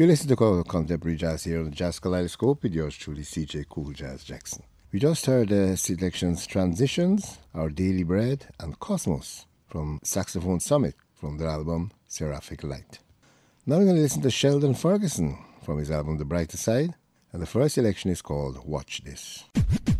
You listen to Contemporary Jazz here on the Jazz Kaleidoscope with yours truly, CJ Cool Jazz Jackson. We just heard the selections Transitions, Our Daily Bread, and Cosmos from Saxophone Summit from their album Seraphic Light. Now we're going to listen to Sheldon Ferguson from his album The Brighter Side, and the first selection is called Watch This.